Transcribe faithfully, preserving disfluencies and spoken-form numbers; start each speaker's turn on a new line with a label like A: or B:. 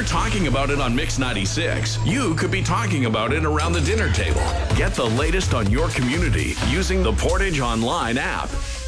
A: we're talking about it on Mix ninety-six, you could be talking about it around the dinner table. Get the latest on your community using the Portage Online app.